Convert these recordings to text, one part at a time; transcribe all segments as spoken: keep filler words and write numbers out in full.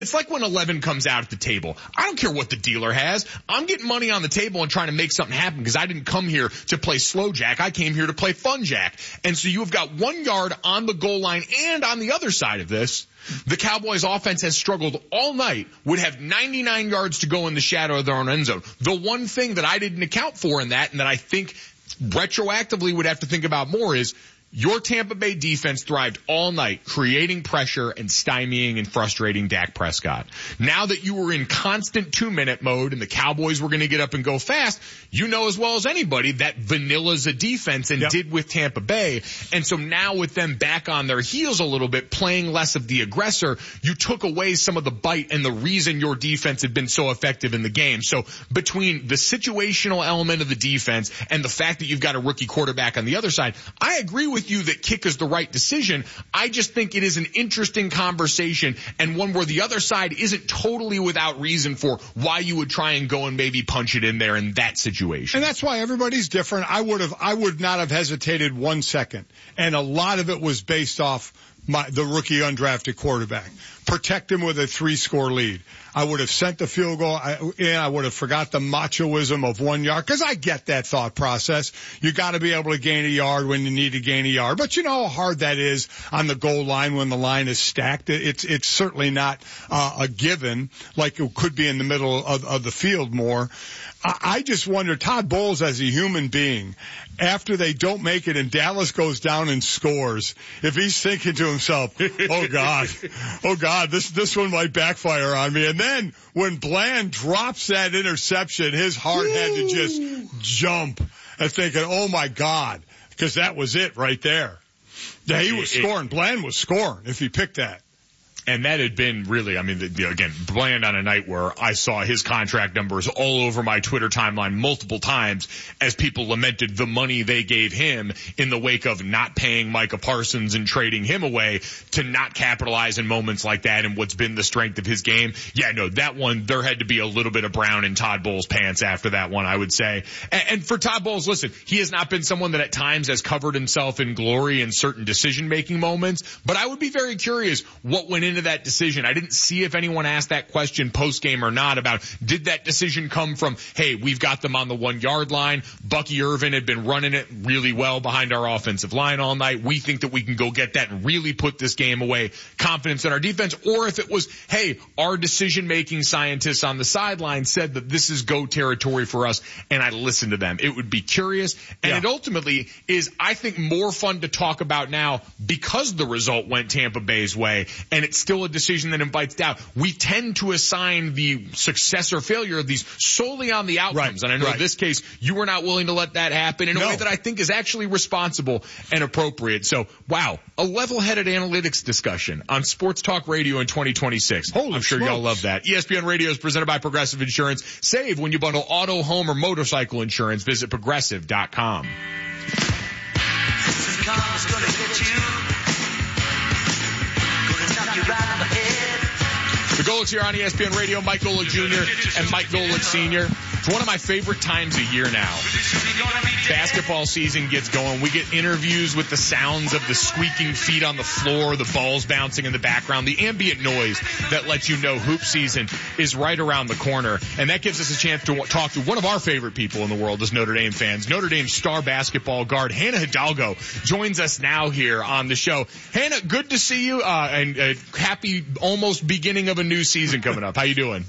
It's like when eleven comes out at the table. I don't care what the dealer has. I'm getting money on the table and trying to make something happen because I didn't come here to play slow jack. I came here to play fun jack. And so you've got one yard on the goal line, and on the other side of this, the Cowboys offense has struggled all night, would have ninety-nine yards to go in the shadow of their own end zone. The one thing that I didn't account for in that, and that I think retroactively would have to think about more, is your Tampa Bay defense thrived all night, creating pressure and stymieing and frustrating Dak Prescott. Now that you were in constant two-minute mode and the Cowboys were going to get up and go fast, you know as well as anybody that vanilla's a defense and yep. did with Tampa Bay. And so now with them back on their heels a little bit, playing less of the aggressor, you took away some of the bite and the reason your defense had been so effective in the game. So between the situational element of the defense and the fact that you've got a rookie quarterback on the other side, I agree with you that kick is the right decision. I just think it is an interesting conversation and one where the other side isn't totally without reason for why you would try and go and maybe punch it in there in that situation. And that's why everybody's different. I would have, I would not have hesitated one second. And a lot of it was based off my, the rookie undrafted quarterback. Protect him with a three-score lead. I would have sent the field goal, I, and I would have forgot the machoism of one yard, because I get that thought process. You got to be able to gain a yard when you need to gain a yard. But you know how hard that is on the goal line when the line is stacked. It's it's certainly not uh, a given like it could be in the middle of, of the field more. I, I just wonder, Todd Bowles as a human being, after they don't make it and Dallas goes down and scores, if he's thinking to himself, oh God, oh God, this, this one might backfire on me. And then when Bland drops that interception, his heart had to just jump and thinking, oh my God, because that was it right there. Yeah, he was scoring. Bland was scoring if he picked that. And that had been really, I mean, the, the, again, Bland on a night where I saw his contract numbers all over my Twitter timeline multiple times as people lamented the money they gave him in the wake of not paying Micah Parsons and trading him away to not capitalize in moments like that and what's been the strength of his game. Yeah, no, that one, there had to be a little bit of brown in Todd Bowles' pants after that one, I would say. And, and for Todd Bowles, listen, he has not been someone that at times has covered himself in glory in certain decision-making moments, but I would be very curious what went into that decision. I didn't see if anyone asked that question post-game or not about did that decision come from, hey, we've got them on the one-yard line. Bucky Irvin had been running it really well behind our offensive line all night. We think that we can go get that and really put this game away. Confidence in our defense. Or if it was, hey, our decision-making scientists on the sideline said that this is go territory for us, and I listened to them. It would be curious. And yeah. It ultimately is, I think, more fun to talk about now because the result went Tampa Bay's way, and it's still a decision that invites doubt. We tend to assign the success or failure of these solely on the outcomes. Right, and I know right. in this case, you were not willing to let that happen in a no. way that I think is actually responsible and appropriate. So, wow, a level-headed analytics discussion on Sports Talk Radio in twenty twenty-six. Holy I'm sure smokes. Y'all love that. E S P N Radio is presented by Progressive Insurance. Save when you bundle auto, home, or motorcycle insurance. Visit progressive dot com. The Golics here on E S P N Radio, Mike Golic Junior and Mike Golic Senior It's one of my favorite times of year now. Basketball season gets going. We get interviews with the sounds of the squeaking feet on the floor, the balls bouncing in the background, the ambient noise that lets you know hoop season is right around the corner. And that gives us a chance to talk to one of our favorite people in the world as Notre Dame fans. Notre Dame star basketball guard Hannah Hidalgo joins us now here on the show. Hannah, good to see you, uh, and uh, happy almost beginning of a new season coming up. How you doing?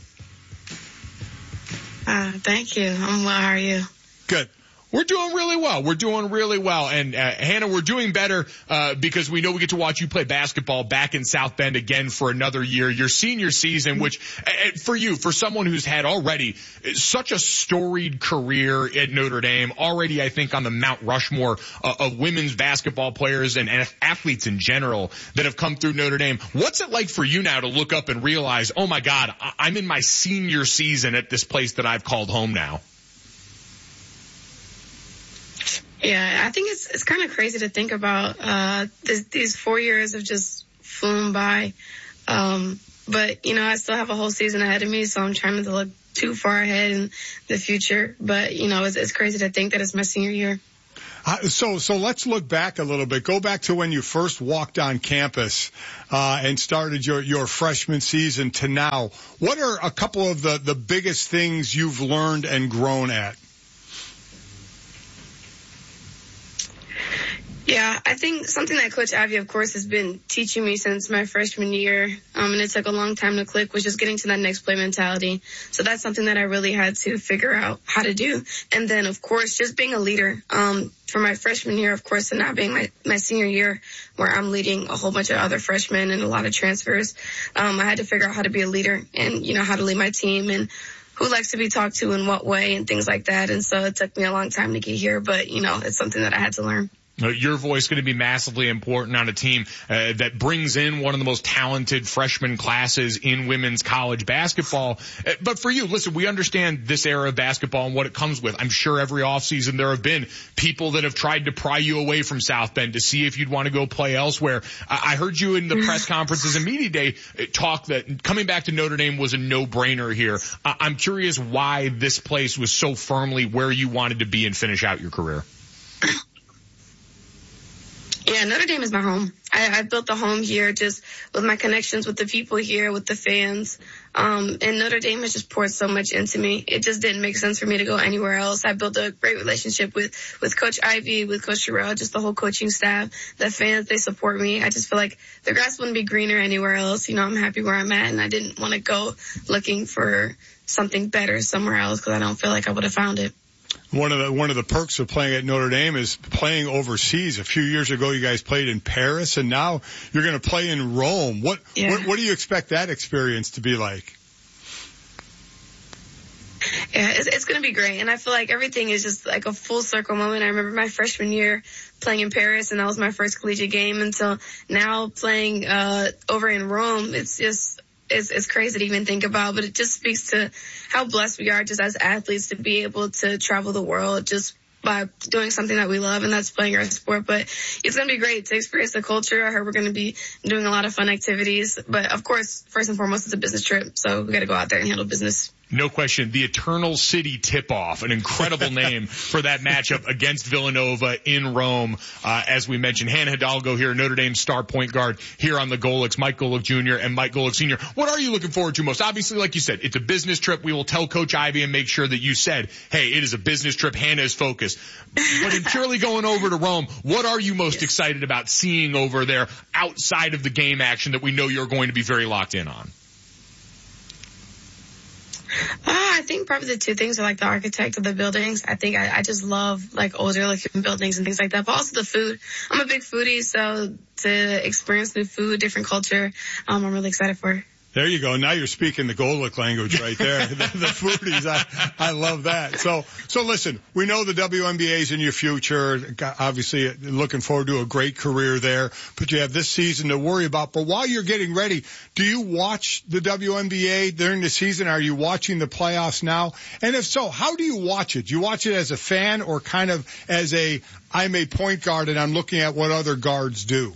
Uh, thank you. I'm well. How are you? Good. We're doing really well. We're doing really well. And, uh, Hannah, we're doing better, uh, because we know we get to watch you play basketball back in South Bend again for another year. Your senior season, which, uh, for you, for someone who's had already such a storied career at Notre Dame, already, I think, on the Mount Rushmore uh, of women's basketball players and, and athletes in general that have come through Notre Dame. What's it like for you now to look up and realize, oh my God, I- I'm in my senior season at this place that I've called home now? Yeah, I think it's it's kind of crazy to think about. Uh, this, these four years have just flown by. Um, but, you know, I still have a whole season ahead of me, so I'm trying to look too far ahead in the future. But, you know, it's, it's crazy to think that it's my senior year. Uh, so, so let's look back a little bit. Go back to when you first walked on campus, uh, and started your, your freshman season to now. What are a couple of the, the biggest things you've learned and grown at? Yeah, I think something that Coach Ivey, of course, has been teaching me since my freshman year, um, and it took a long time to click, was just getting to that next play mentality. So that's something that I really had to figure out how to do. And then, of course, just being a leader. Um, for my freshman year, of course, and now being my, my senior year, where I'm leading a whole bunch of other freshmen and a lot of transfers, um, I had to figure out how to be a leader and, you know, how to lead my team and who likes to be talked to in what way and things like that. And so it took me a long time to get here, but, you know, it's something that I had to learn. Your voice going to be massively important on a team uh, that brings in one of the most talented freshman classes in women's college basketball. Uh, but for you, listen, we understand this era of basketball and what it comes with. I'm sure every offseason there have been people that have tried to pry you away from South Bend to see if you'd want to go play elsewhere. I, I heard you in the press conferences and media day talk that coming back to Notre Dame was a no-brainer here. I- I'm curious why this place was so firmly where you wanted to be and finish out your career. Yeah, Notre Dame is my home. I, I built the home here just with my connections with the people here, with the fans. Um, and Notre Dame has just poured so much into me. It just didn't make sense for me to go anywhere else. I built a great relationship with, with Coach Ivey, with Coach Sherrell, just the whole coaching staff, the fans, they support me. I just feel like the grass wouldn't be greener anywhere else. You know, I'm happy where I'm at, and I didn't want to go looking for something better somewhere else because I don't feel like I would have found it. One of the one of the perks of playing at Notre Dame is playing overseas. A few years ago, you guys played in Paris, and now you're going to play in Rome. What, yeah. what what do you expect that experience to be like? Yeah, it's, it's going to be great, and I feel like everything is just like a full circle moment. I remember my freshman year playing in Paris, and that was my first collegiate game, and so now playing uh over in Rome, it's just. It's, it's crazy to even think about, but it just speaks to how blessed we are just as athletes to be able to travel the world just by doing something that we love, and that's playing our sport. But it's going to be great to experience the culture. I heard we're going to be doing a lot of fun activities, but of course, first and foremost, it's a business trip, so we got to go out there and handle business. No question. The Eternal City Tip-Off, an incredible name for that matchup against Villanova in Rome. Uh, as we mentioned, Hannah Hidalgo here, Notre Dame star point guard here on the Golics, Mike Golic Junior and Mike Golic Senior What are you looking forward to most? Obviously, like you said, it's a business trip. We will tell Coach Ivey and make sure that you said, hey, it is a business trip. Hannah is focused. But in purely going over to Rome, what are you most excited about seeing over there outside of the game action that we know you're going to be very locked in on? Uh, I think probably the two things are like the architect of the buildings. I think I, I just love like older looking buildings and things like that, but also the food. I'm a big foodie, so to experience new food, different culture, um, I'm really excited for it. There you go. Now you're speaking the Golic language right there. the, the foodies. I, I love that. So, so listen, we know the W N B A is in your future. Obviously looking forward to a great career there, but you have this season to worry about. But while you're getting ready, do you watch the W N B A during the season? Are you watching the playoffs now? And if so, how do you watch it? Do you watch it as a fan or kind of as a, I'm a point guard and I'm looking at what other guards do?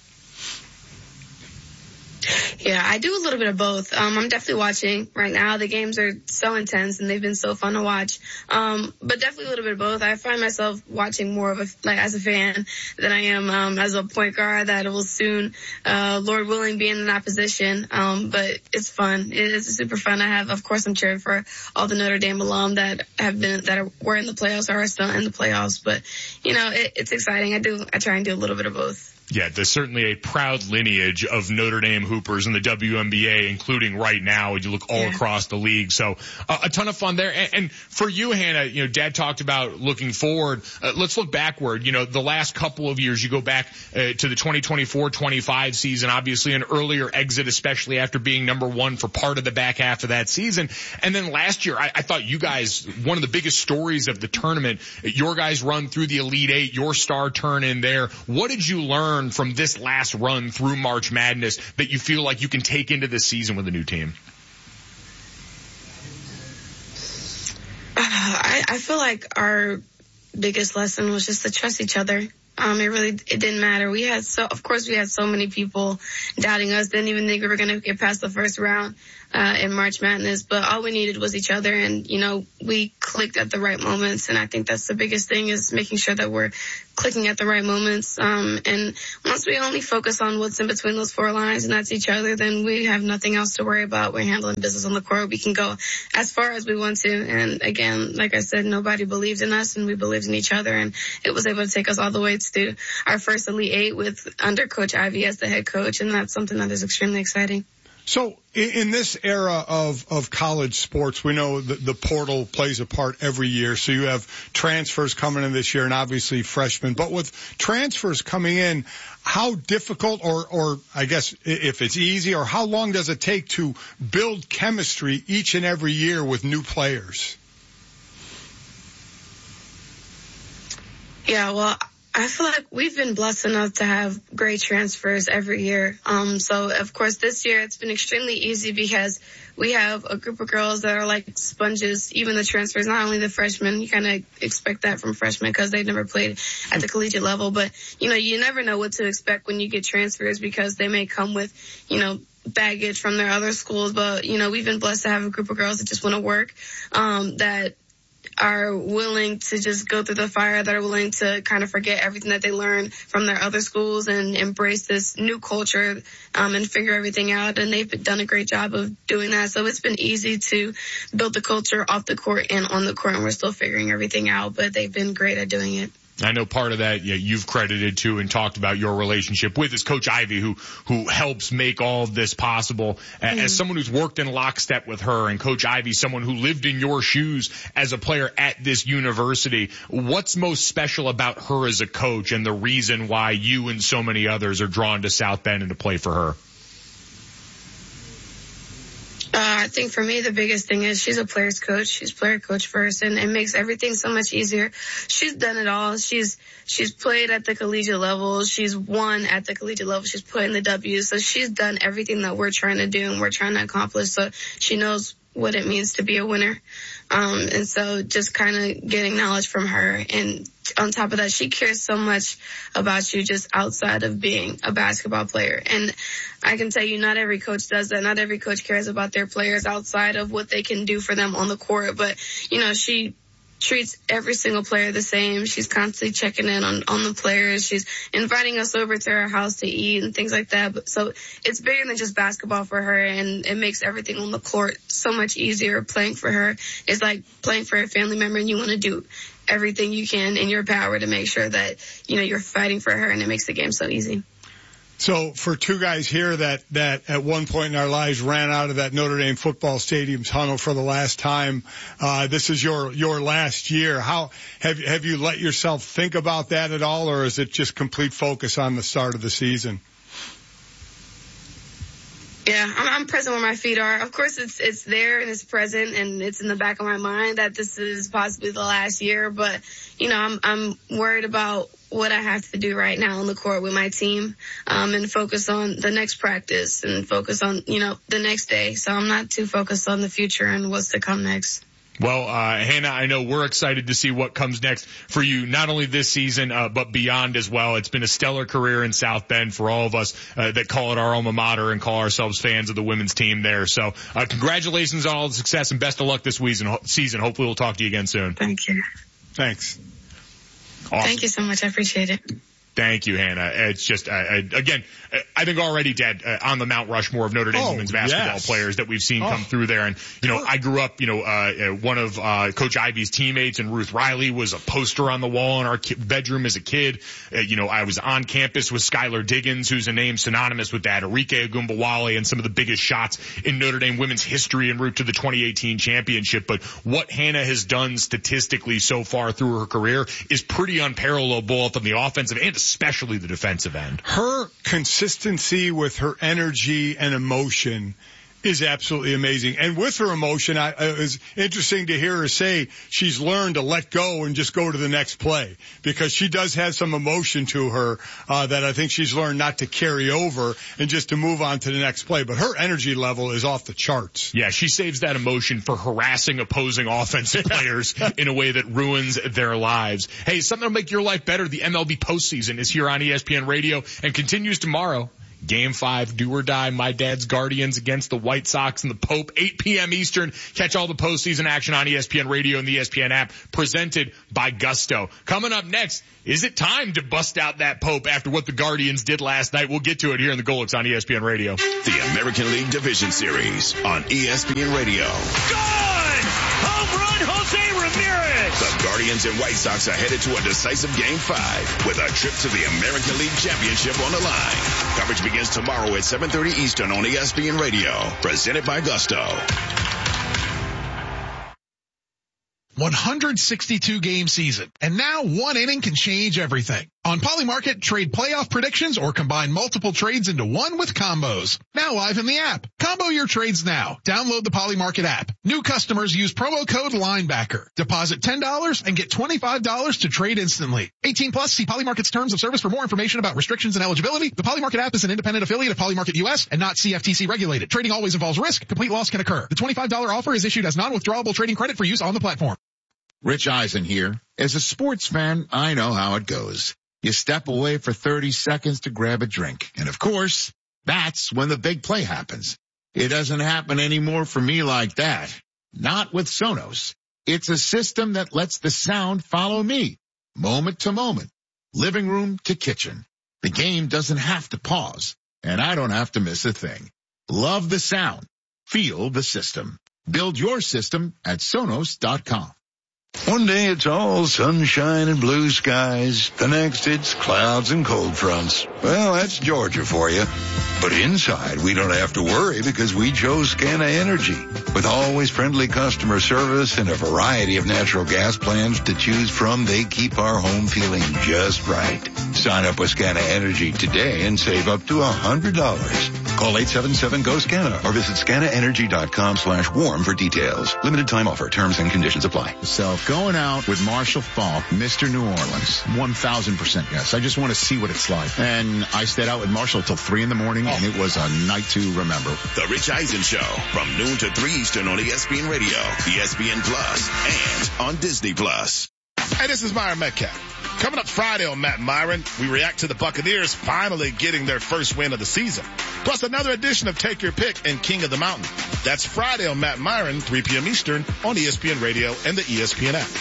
Yeah, I do a little bit of both. Um, I'm definitely watching right now. The games are so intense and they've been so fun to watch. Um, but definitely a little bit of both. I find myself watching more of a, like as a fan than I am, um, as a point guard that will soon, uh, Lord willing, be in that position. Um, but it's fun. It is super fun. I have, of course, I'm cheering for all the Notre Dame alum that have been, that are, were in the playoffs or are still in the playoffs. But, you know, it, it's exciting. I do, I try and do a little bit of both. Yeah, there's certainly a proud lineage of Notre Dame Hoopers in the W N B A, including right now, when you look all yeah. across the league. So uh, a ton of fun there. And, and for you, Hannah, you know, Dad talked about looking forward. Uh, let's look backward. You know, the last couple of years, you go back uh, to the twenty twenty-four twenty-five season, obviously an earlier exit, especially after being number one for part of the back half of that season. And then last year, I, I thought you guys, one of the biggest stories of the tournament, your guys run through the Elite Eight, your star turn in there. What did you learn from this last run through March Madness that you feel like you can take into this season with a new team? Uh, I, I feel like our biggest lesson was just to trust each other. Um, it really, it didn't matter. We had so, of course we had so many people doubting us, didn't even think we were going to get past the first round, uh, in March Madness, but all we needed was each other, and, you know, we clicked at the right moments, and I think that's the biggest thing, is making sure that we're clicking at the right moments. Um, and once we only focus on what's in between those four lines, and that's each other, then we have nothing else to worry about. We're handling business on the court. We can go as far as we want to. And again, like I said, nobody believed in us, and we believed in each other, and it was able to take us all the way to our first Elite Eight with under Coach Ivey as the head coach, and that's something that is extremely exciting. So in this era of, of college sports, we know that the portal plays a part every year. So you have transfers coming in this year and obviously freshmen. But with transfers coming in, how difficult or, or I guess if it's easy, or how long does it take to build chemistry each and every year with new players? Yeah, well, I feel like we've been blessed enough to have great transfers every year. Um, so of course this year it's been extremely easy because we have a group of girls that are like sponges, even the transfers, not only the freshmen. You kind of expect that from freshmen because they've never played at the collegiate level, but you know, you never know what to expect when you get transfers because they may come with, you know, baggage from their other schools. But, you know, we've been blessed to have a group of girls that just want to work, um, that are willing to just go through the fire, that are willing to kind of forget everything that they learned from their other schools and embrace this new culture, um, and figure everything out. And they've done a great job of doing that. So it's been easy to build the culture off the court and on the court, and we're still figuring everything out, but they've been great at doing it. I know part of that, yeah, you've credited to and talked about your relationship with is Coach Ivey, who who helps make all of this possible. Mm. As someone who's worked in lockstep with her, and Coach Ivey, someone who lived in your shoes as a player at this university, what's most special about her as a coach and the reason why you and so many others are drawn to South Bend and to play for her? Uh, I think for me, the biggest thing is she's a player's coach. She's player coach first, and it makes everything so much easier. She's done it all. She's, she's played at the collegiate level. She's won at the collegiate level. She's put in the W's. So she's done everything that we're trying to do and we're trying to accomplish. So she knows what it means to be a winner. Um, and so just kind of getting knowledge from her. And on top of that, she cares so much about you just outside of being a basketball player. And I can tell you, not every coach does that. Not every coach cares about their players outside of what they can do for them on the court. But, you know, she treats every single player the same. She's constantly checking in on, on the players. She's inviting us over to her house to eat and things like that. But so it's bigger than just basketball for her, and it makes everything on the court so much easier. Playing for her is like playing for a family member, and you want to do everything you can in your power to make sure that, you know, you're fighting for her, and it makes the game so easy. So for two guys here that, that at one point in our lives ran out of that Notre Dame football stadium's tunnel for the last time, uh, this is your, your last year. How have, have you let yourself think about that at all, or is it just complete focus on the start of the season? Yeah, I'm, I'm present where my feet are. Of course, it's it's there and it's present and it's in the back of my mind that this is possibly the last year. But you know, I'm I'm worried about what I have to do right now on the court with my team, um, and focus on the next practice and focus on, you know, the next day. So I'm not too focused on the future and what's to come next. Well, uh, Hannah, I know we're excited to see what comes next for you, not only this season, uh, but beyond as well. It's been a stellar career in South Bend for all of us, uh, that call it our alma mater and call ourselves fans of the women's team there. So, uh, congratulations on all the success and best of luck this season. Hopefully we'll talk to you again soon. Thank you. Thanks. Awesome. Thank you so much. I appreciate it. Thank you, Hannah. It's just, uh, again, I think already dead uh, on the Mount Rushmore of Notre Dame oh, women's basketball yes. players that we've seen oh. come through there. And, you know, I grew up, you know, uh, one of uh, Coach Ivey's teammates, and Ruth Riley was a poster on the wall in our ki- bedroom as a kid. Uh, you know, I was on campus with Skylar Diggins, who's a name synonymous with that, Arike Ogunbowale, and some of the biggest shots in Notre Dame women's history en route to the twenty eighteen championship. But what Hannah has done statistically so far through her career is pretty unparalleled, both on the offensive and especially the defensive end. Her consistency with her energy and emotion is absolutely amazing. And with her emotion, I, it was interesting to hear her say she's learned to let go and just go to the next play, because she does have some emotion to her uh, that I think she's learned not to carry over and just to move on to the next play. But her energy level is off the charts. Yeah, she saves that emotion for harassing opposing offensive players in a way that ruins their lives. Hey, something to make your life better. The M L B postseason is here on E S P N Radio and continues tomorrow. Game five, do or die, my dad's Guardians against the White Sox and the Pope, eight p.m. Eastern. Catch all the postseason action on E S P N Radio and the E S P N app, presented by Gusto. Coming up next, is it time to bust out that Pope after what the Guardians did last night? We'll get to it here in the Golix on E S P N Radio. The American League Division Series on E S P N Radio. Good! Home run, Jose Ramirez! The Guardians and White Sox are headed to a decisive Game five with a trip to the American League Championship on the line. Coverage begins tomorrow at seven thirty Eastern on E S P N Radio. Presented by Gusto. one hundred sixty-two game season, and now one inning can change everything. On Polymarket, trade playoff predictions or combine multiple trades into one with combos. Now live in the app. Combo your trades now. Download the Polymarket app. New customers use promo code LINEBACKER. Deposit ten dollars and get twenty-five dollars to trade instantly. eighteen plus, see Polymarket's terms of service for more information about restrictions and eligibility. The Polymarket app is an independent affiliate of Polymarket U S and not C F T C regulated. Trading always involves risk. Complete loss can occur. The twenty-five dollars offer is issued as non-withdrawable trading credit for use on the platform. Rich Eisen here. As a sports fan, I know how it goes. You step away for thirty seconds to grab a drink. And of course, that's when the big play happens. It doesn't happen anymore for me like that. Not with Sonos. It's a system that lets the sound follow me, moment to moment, living room to kitchen. The game doesn't have to pause, and I don't have to miss a thing. Love the sound. Feel the system. Build your system at Sonos dot com. One day it's all sunshine and blue skies. The next it's clouds and cold fronts. Well, that's Georgia for you. But inside, we don't have to worry because we chose Scana Energy. With always friendly customer service and a variety of natural gas plans to choose from, they keep our home feeling just right. Sign up with Scana Energy today and save up to one hundred dollars. Call eight seven seven, G O, SCANA or visit scana energy dot com slash warm for details. Limited time offer. Terms and conditions apply. So going out with Marshall Faulk, Mister New Orleans, one thousand percent yes. I just want to see what it's like. And I stayed out with Marshall till three in the morning, oh. and it was a night to remember. The Rich Eisen Show from noon to three Eastern on E S P N Radio, E S P N Plus, and on Disney Plus. Hey, this is Myron Metcalf. Coming up Friday on Matt and Myron, we react to the Buccaneers finally getting their first win of the season. Plus another edition of Take Your Pick and King of the Mountain. That's Friday on Matt and Myron, three p.m. Eastern on E S N Radio and the E S P N app.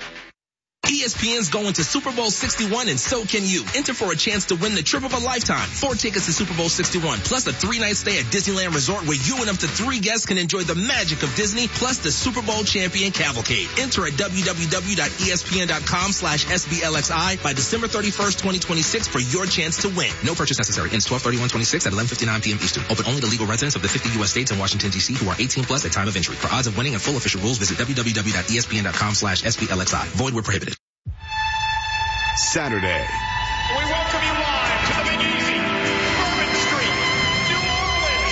E S P N's going to Super Bowl sixty-one, and so can you. Enter for a chance to win the trip of a lifetime. Four tickets to Super Bowl sixty-one, plus a three-night stay at Disneyland Resort where you and up to three guests can enjoy the magic of Disney, plus the Super Bowl champion cavalcade. Enter at w w w dot e s p n dot com slash s b l x i by December thirty-first, twenty twenty-six for your chance to win. No purchase necessary. Ends twelve thirty-one twenty-six at eleven fifty-nine p.m. Eastern. Open only to legal residents of the fifty U S states and Washington, D C who are eighteen plus at time of entry. For odds of winning and full official rules, visit w w w dot e s p n dot com slash s b l x i. Void where prohibited. Saturday. We welcome you live to the Big Easy, Bourbon Street, New Orleans.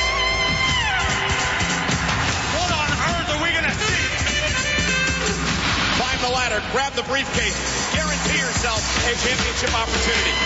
What on earth are we going to see? Climb the ladder, grab the briefcase, guarantee yourself a championship opportunity.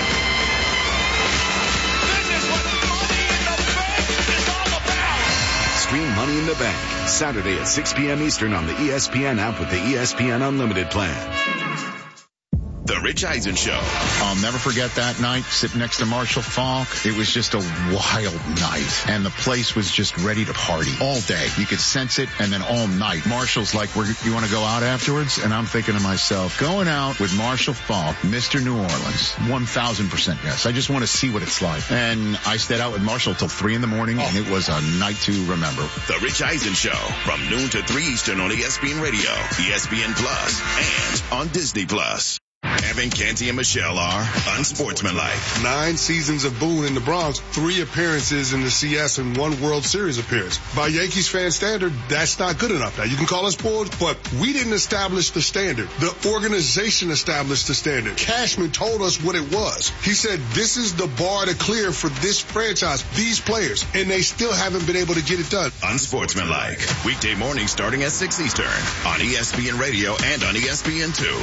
This is what Money in the Bank is all about. Stream Money in the Bank, Saturday at six p.m. Eastern on the E S P N app with the E S P N Unlimited plan. The Rich Eisen Show. I'll never forget that night sitting next to Marshall Faulk. It was just a wild night, and the place was just ready to party all day. You could sense it, and then all night. Marshall's like, We're, you want to go out afterwards? And I'm thinking to myself, going out with Marshall Faulk, Mister New Orleans, one thousand percent yes. I just want to see what it's like. And I stayed out with Marshall till three in the morning, oh. and it was a night to remember. The Rich Eisen Show from noon to three Eastern on E S P N Radio, E S P N Plus, and on Disney Plus. Evan, Canty, and Michelle are unsportsmanlike. Nine seasons of Boone in the Bronx, three appearances in the C S, and one World Series appearance. By Yankees fan standard, that's not good enough. Now, you can call us spoiled, but we didn't establish the standard. The organization established the standard. Cashman told us what it was. He said, this is the bar to clear for this franchise, these players, and they still haven't been able to get it done. Unsportsmanlike. Weekday mornings starting at six Eastern on E S P N Radio and on E S P N two.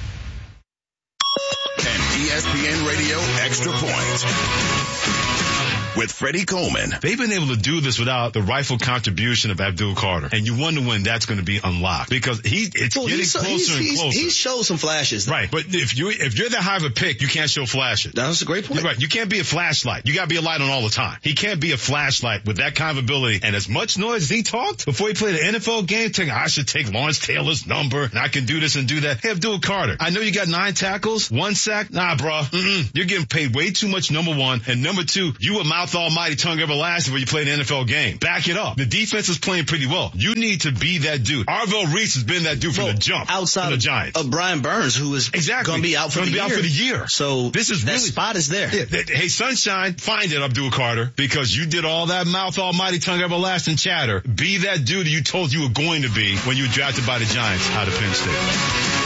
And E S P N Radio Extra Point with Freddie Coleman. They've been able to do this without the rightful contribution of Abdul Carter. And you wonder when that's going to be unlocked because he, it's well, getting closer he's, and he's, closer. He showed some flashes. Right. But if you, if you're that high of a pick, you can't show flashes. That's a great point. Right. You can't be a flashlight. You got to be a light on all the time. He can't be a flashlight with that kind of ability. And as much noise as he talked before he played an N F L game, thinking I should take Lawrence Taylor's number and I can do this and do that. Hey, Abdul Carter, I know you got nine tackles, one sack. Nah, bro. Mm-mm. You're getting paid way too much, number one. And number two, you a mouth almighty, tongue everlasting when you play an N F L game. Back it up. The defense is playing pretty well. You need to be that dude. Arvell Reese has been that dude from well, the jump. Outside from the Giants. Of Brian Burns, who is exactly. going to be out for gonna the be year. out for the year. So this is that really, spot is there. Yeah, that, hey, Sunshine, find it, Abdul Carter, because you did all that mouth almighty, tongue everlasting chatter. Be that dude that you told you were going to be when you were drafted by the Giants out of Penn State.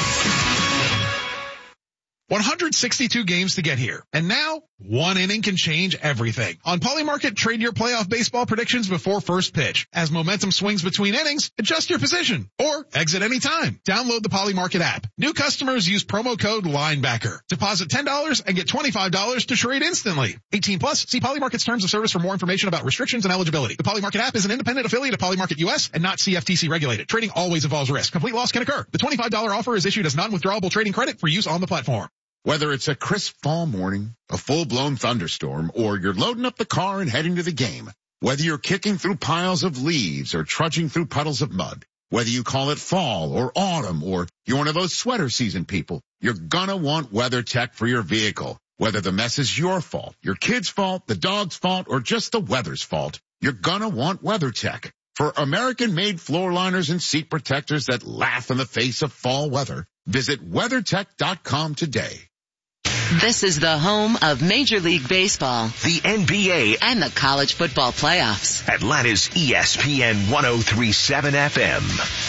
one hundred sixty-two games to get here. And now, one inning can change everything. On Polymarket, trade your playoff baseball predictions before first pitch. As momentum swings between innings, adjust your position or exit anytime. Download the Polymarket app. New customers use promo code LINEBACKER. Deposit ten dollars and get twenty-five dollars to trade instantly. eighteen plus, see Polymarket's terms of service for more information about restrictions and eligibility. The Polymarket app is an independent affiliate of Polymarket U S and not C F T C regulated. Trading always involves risk. Complete loss can occur. The twenty-five dollars offer is issued as non-withdrawable trading credit for use on the platform. Whether it's a crisp fall morning, a full-blown thunderstorm, or you're loading up the car and heading to the game, whether you're kicking through piles of leaves or trudging through puddles of mud, whether you call it fall or autumn or you're one of those sweater season people, you're gonna want WeatherTech for your vehicle. Whether the mess is your fault, your kid's fault, the dog's fault, or just the weather's fault, you're gonna want WeatherTech. For American-made floor liners and seat protectors that laugh in the face of fall weather, visit WeatherTech dot com today. This is the home of Major League Baseball, the N B A, and the college football playoffs. Atlanta's E S P N one oh three point seven F M.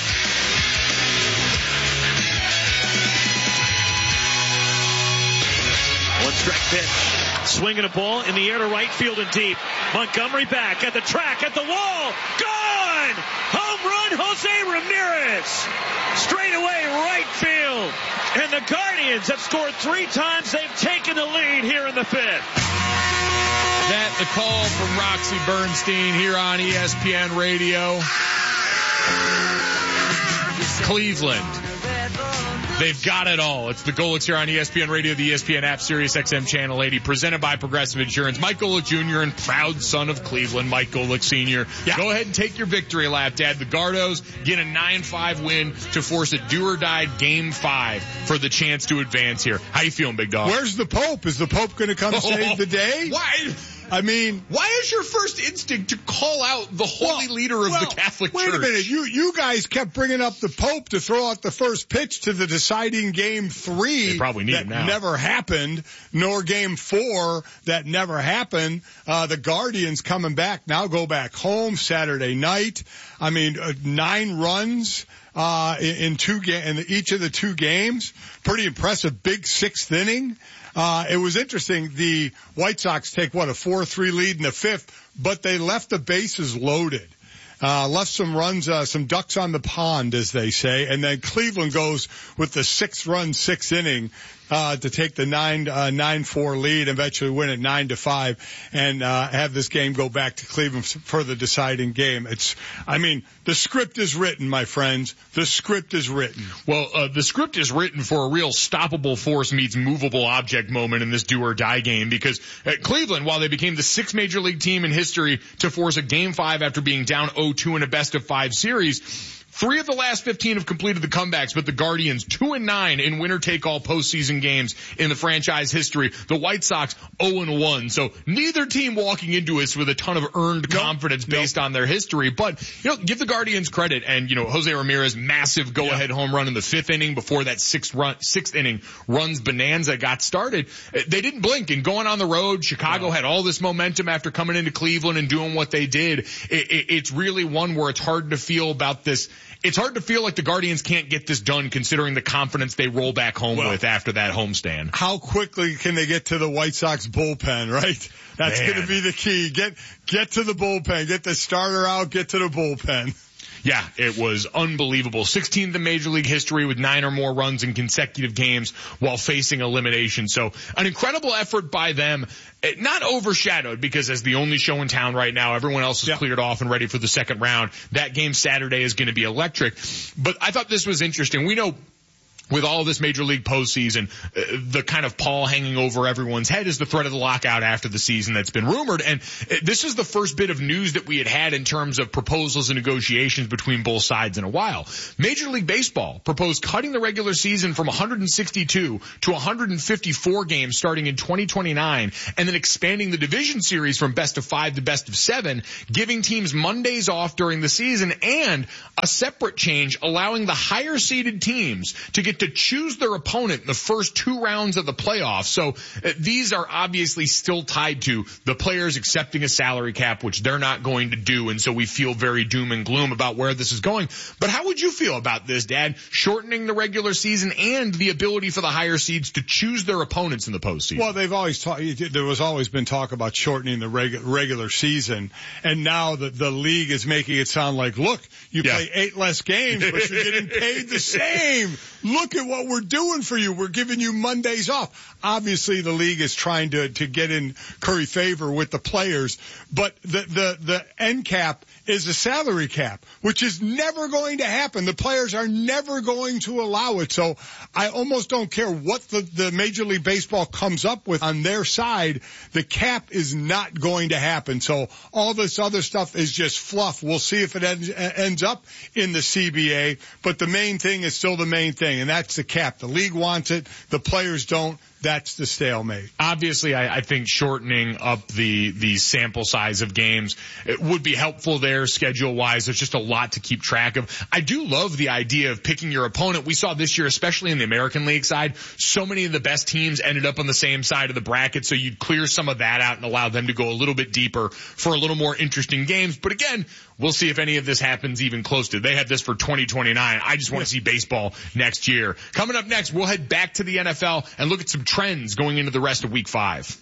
One strike pitch. Swinging a ball in the air to right field and deep. Montgomery back at the track, at the wall. Gone! Home run, Jose Ramirez. Straight away, right field. And the Guardians have scored three times. They've taken the lead here in the fifth. That the call from Roxy Bernstein here on E S P N Radio. Cleveland. They've got it all. It's the Golics here on E S P N Radio, the E S P N app, Sirius X M Channel eighty, presented by Progressive Insurance. Mike Golic Junior and proud son of Cleveland, Mike Golic Senior Yeah. Go ahead and take your victory lap, Dad. The Gardos get a nine five win to force a do-or-die game five for the chance to advance here. How you feeling, big dog? Where's the Pope? Is the Pope going to come save the day? Why? I mean, why is your first instinct to call out the holy well, leader of well, the Catholic wait Church? Wait a minute. You, you guys kept bringing up the Pope to throw out the first pitch to the deciding game three. They probably need that him now. Never happened, nor game four that never happened. Uh, the Guardians coming back now go back home Saturday night. I mean, uh, nine runs. Uh, in, in two ga- in each of the two games. Pretty impressive. Big sixth inning. Uh, it was interesting. The White Sox take what, a four three lead in the fifth, but they left the bases loaded. Uh, left some runs, uh, some ducks on the pond, as they say, and then Cleveland goes with the six run, sixth inning, uh, to take the nine, uh, nine, four lead, eventually win it nine to five, and, uh, have this game go back to Cleveland for the deciding game. It's, I mean, the script is written, my friends. The script is written. Well, uh, the script is written for a real stoppable force meets movable object moment in this do or die game because at Cleveland, while they became the sixth major league team in history to force a game five after being down oh two in a best of five series, Three of the last fifteen have completed the comebacks, but the Guardians two and nine in winner-take-all postseason games in the franchise history. The White Sox oh and one. So neither team walking into this with a ton of earned nope. confidence based nope. on their history. But, you know, give the Guardians credit. And, you know, Jose Ramirez, massive go-ahead yeah. home run in the fifth inning before that sixth run, sixth inning runs bonanza got started. They didn't blink. And going on the road, Chicago yeah. had all this momentum after coming into Cleveland and doing what they did. It, it, it's really one where it's hard to feel about this. It's hard to feel like the Guardians can't get this done considering the confidence they roll back home well, with after that homestand. How quickly can they get to the White Sox bullpen, right? That's going to be the key. Get, get to the bullpen. Get the starter out. Get to the bullpen. Yeah, it was unbelievable. sixteenth in Major League history with nine or more runs in consecutive games while facing elimination. So an incredible effort by them. Not overshadowed because as the only show in town right now, everyone else is yeah. cleared off and ready for the second round. That game Saturday is going to be electric. But I thought this was interesting. We know with all this Major League postseason, uh, the kind of pall hanging over everyone's head is the threat of the lockout after the season that's been rumored. And uh, this is the first bit of news that we had had in terms of proposals and negotiations between both sides in a while. Major League Baseball proposed cutting the regular season from one hundred sixty-two to one hundred fifty-four games starting in twenty twenty-nine, and then expanding the division series from best of five to best of seven, giving teams Mondays off during the season, and a separate change allowing the higher seeded teams to get to choose their opponent in the first two rounds of the playoffs. So uh, these are obviously still tied to the players accepting a salary cap, which they're not going to do. And so we feel very doom and gloom about where this is going. But how would you feel about this, Dad? Shortening the regular season and the ability for the higher seeds to choose their opponents in the postseason. Well, they've always talked, there was always been talk about shortening the regu- regular season. And now the, the league is making it sound like, look, you yeah. play eight less games, but you're getting paid the same. Look at what we're doing for you. We're giving you Mondays off. Obviously, the league is trying to, to get in curry favor with the players, but the, the, the end cap is a salary cap, which is never going to happen. The players are never going to allow it. So I almost don't care what the, the Major League Baseball comes up with on their side. The cap is not going to happen. So all this other stuff is just fluff. We'll see if it ends, ends up in the C B A, but the main thing is still the main thing, and that's the cap. The league wants it. The players don't. That's the stalemate. Obviously, I, I think shortening up the, the sample size of games it would be helpful there schedule-wise. There's just a lot to keep track of. I do love the idea of picking your opponent. We saw this year, especially in the American League side, so many of the best teams ended up on the same side of the bracket, so you'd clear some of that out and allow them to go a little bit deeper for a little more interesting games. But again, we'll see if any of this happens even close to. They had this for twenty twenty-nine. I just want to see baseball next year. Coming up next, we'll head back to the N F L and look at some trends going into the rest of week five.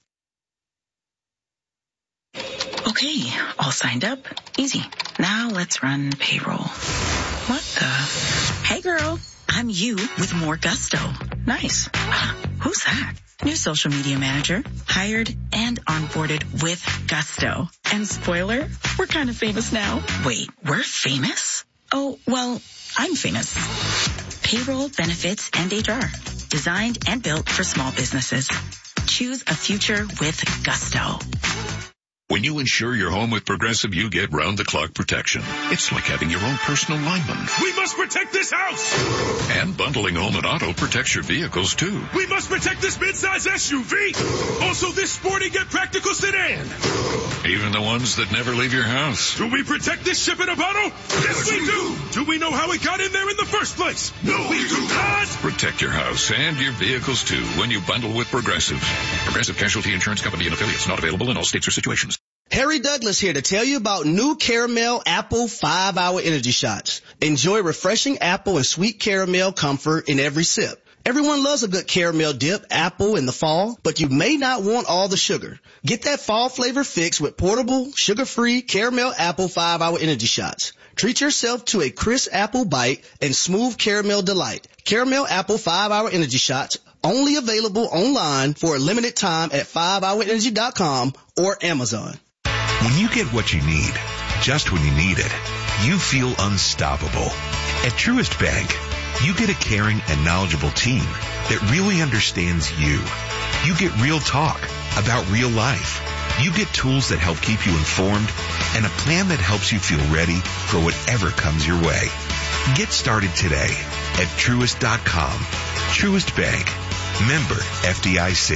Okay, all signed up. Easy. Now let's run payroll. What the? Hey girl, I'm you with more gusto. Nice. Uh, who's that? New social media manager, hired and onboarded with gusto. And spoiler, we're kind of famous now. Wait, we're famous? Oh, well, I'm famous. Payroll, benefits, and H R. Designed and built for small businesses. Choose a future with gusto. When you insure your home with Progressive, you get round-the-clock protection. It's like having your own personal lineman. We must protect this house! And bundling home and auto protects your vehicles, too. We must protect this midsize S U V! Also this sporty yet practical sedan! Even the ones that never leave your house. Do we protect this ship in a bottle? Yes, we do! Do we know how it got in there in the first place? No, we do not! Protect your house and your vehicles, too, when you bundle with Progressive. Progressive Casualty Insurance Company and affiliates. Not available in all states or situations. Harry Douglas here to tell you about new Caramel Apple five hour Energy Shots. Enjoy refreshing apple and sweet caramel comfort in every sip. Everyone loves a good caramel dip apple in the fall, but you may not want all the sugar. Get that fall flavor fix with portable, sugar-free Caramel Apple five hour Energy Shots. Treat yourself to a crisp apple bite and smooth caramel delight. Caramel Apple five hour Energy Shots, only available online for a limited time at five hour energy dot com or Amazon. When you get what you need, just when you need it, you feel unstoppable. At Truist Bank, you get a caring and knowledgeable team that really understands you. You get real talk about real life. You get tools that help keep you informed and a plan that helps you feel ready for whatever comes your way. Get started today at Truist dot com. Truist Bank. Member F D I C.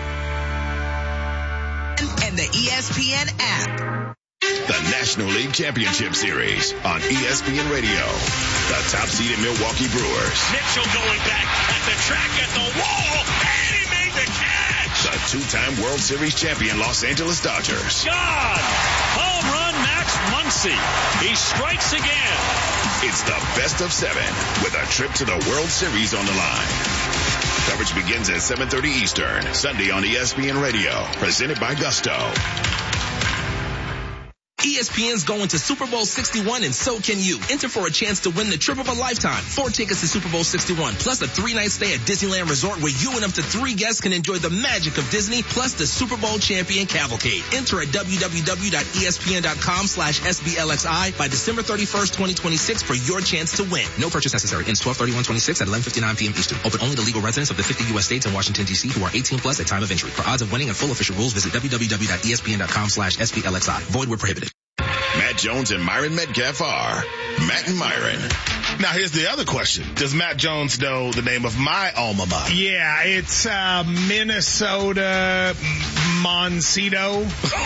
And the E S P N app. The National League Championship Series on E S P N Radio. The top-seeded Milwaukee Brewers. Mitchell going back at the track at the wall, and he made the catch. The two-time World Series champion Los Angeles Dodgers. God! Home run Max Muncy. He strikes again. It's the best of seven with a trip to the World Series on the line. Coverage begins at seven thirty Eastern, Sunday on E S P N Radio. Presented by Gusto. E S P N's going to Super Bowl sixty-one, and so can you. Enter for a chance to win the trip of a lifetime. Four tickets to Super Bowl sixty-one, plus a three-night stay at Disneyland Resort where you and up to three guests can enjoy the magic of Disney, plus the Super Bowl champion cavalcade. Enter at w w w dot e s p n dot com slash s b l x i by December thirty-first, twenty twenty-six for your chance to win. No purchase necessary. Ends twelve thirty-one twenty-six at eleven fifty-nine p.m. Eastern. Open only to legal residents of the fifty U S states and Washington, D C who are eighteen plus at time of entry. For odds of winning and full official rules, visit w w w dot e s p n dot com slash s b l x i. Void where prohibited. Matt Jones and Myron Metcalf are Matt and Myron. Now, here's the other question. Does Matt Jones know the name of my alma mater? Yeah, it's uh, Minnesota Moncito.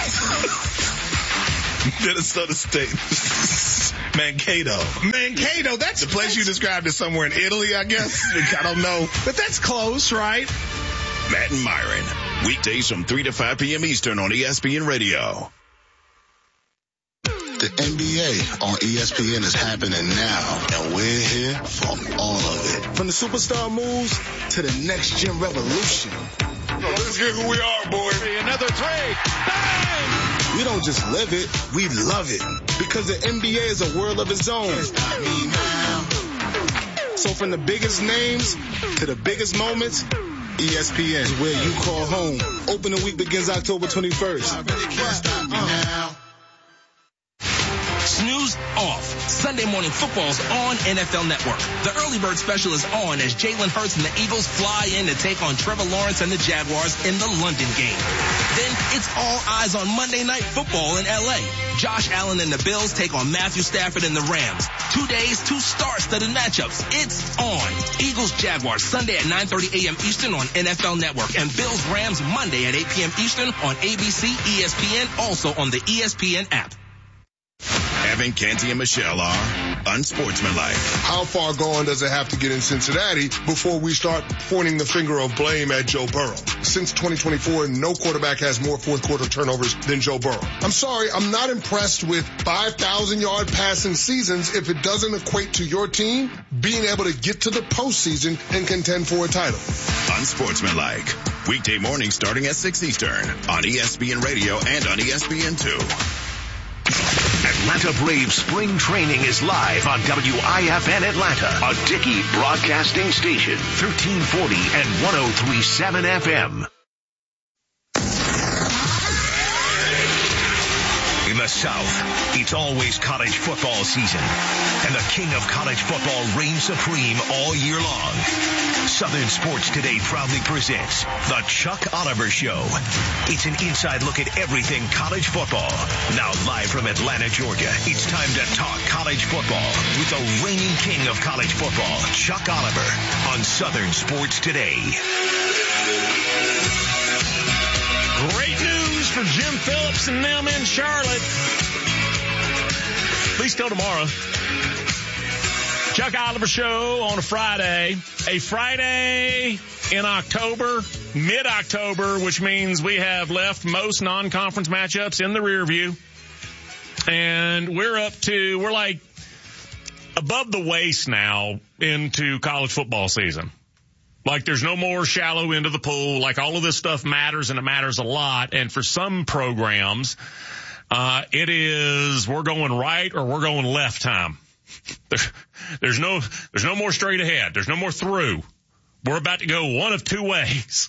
Minnesota State. Mankato. Mankato, that's the place you described as somewhere in Italy, I guess. I don't know. But that's close, right? Matt and Myron. Weekdays from three to five p.m. Eastern on E S P N Radio. The N B A on E S P N is happening now, and we're here for all of it. From the superstar moves to the next gen revolution. Let's get who we are, boy. Another three. Bang! We don't just live it, we love it. Because the N B A is a world of its own. So from the biggest names to the biggest moments, E S P N is where you call home. Opening week begins October twenty-first. Snooze off. Sunday morning football's on N F L Network. The early bird special is on as Jalen Hurts and the Eagles fly in to take on Trevor Lawrence and the Jaguars in the London game. Then it's all eyes on Monday Night Football in L A. Josh Allen and the Bills take on Matthew Stafford and the Rams. Two days, two star-studded matchups. It's on. Eagles Jaguars Sunday at nine thirty a.m. Eastern on N F L Network, and Bills Rams Monday at eight p.m. Eastern on A B C, E S P N, also on the E S P N app. Evan, Canty, and Michelle are unsportsmanlike. How far gone does it have to get in Cincinnati before we start pointing the finger of blame at Joe Burrow? Since twenty twenty-four, no quarterback has more fourth quarter turnovers than Joe Burrow. I'm sorry, I'm not impressed with five thousand yard passing seasons if it doesn't equate to your team being able to get to the postseason and contend for a title. Unsportsmanlike. Weekday mornings starting at six Eastern on E S P N Radio and on E S P N two. Atlanta Braves spring training is live on W I F N Atlanta, a Dickey broadcasting station, thirteen forty and one oh three point seven F M. In the South, it's always college football season, and the king of college football reigns supreme all year long. Southern Sports Today proudly presents The Chuck Oliver Show. It's an inside look at everything college football. Now live from Atlanta, Georgia, it's time to talk college football with the reigning king of college football, Chuck Oliver, on Southern Sports Today. Great news for Jim Phillips and them in Charlotte. At least till tomorrow. Chuck Oliver Show on a Friday. A Friday in October, mid-October, which means we have left most non-conference matchups in the rear view. And we're up to, we're like above the waist now into college football season. Like there's no more shallow into the pool. Like all of this stuff matters, and it matters a lot. And for some programs, uh, it is we're going right or we're going left time. There, there's no, there's no more straight ahead. There's no more through. We're about to go one of two ways.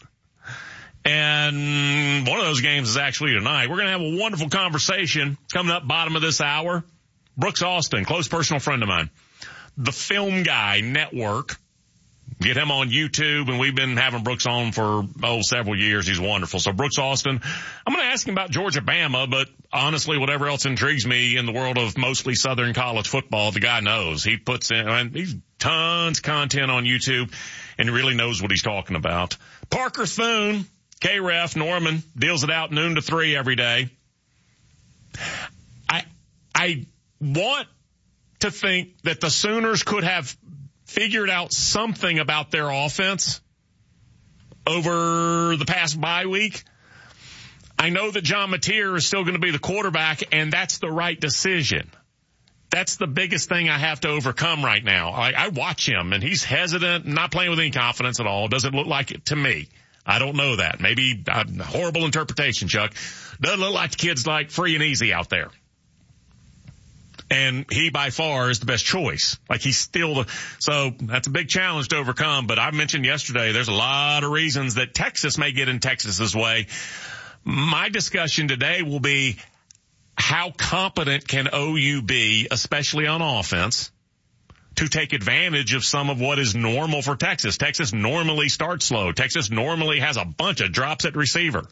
And one of those games is actually tonight. We're going to have a wonderful conversation coming up bottom of this hour. Brooks Austin, close personal friend of mine. The Film Guy Network. Get him on YouTube, and we've been having Brooks on for, oh, several years. He's wonderful. So Brooks Austin, I'm going to ask him about Georgia-Bama, but honestly, whatever else intrigues me in the world of mostly Southern college football, the guy knows. He puts in, I mean, he's tons of content on YouTube, and he really knows what he's talking about. Parker Thune, K-Ref, Norman, deals it out noon to three every day. I, I want to think that the Sooners could have figured out something about their offense over the past bye week. I know that John Mateer is still going to be the quarterback, and that's the right decision. That's the biggest thing I have to overcome right now. I, I watch him, and he's hesitant, not playing with any confidence at all. Doesn't look like it to me. I don't know that. Maybe uh, horrible interpretation, Chuck. Doesn't look like the kid's like free and easy out there. And he by far is the best choice. Like he's still the, so that's a big challenge to overcome. But I mentioned yesterday, there's a lot of reasons that Texas may get in Texas's way. My discussion today will be how competent can O U be, especially on offense, to take advantage of some of what is normal for Texas. Texas normally starts slow. Texas normally has a bunch of drops at receiver.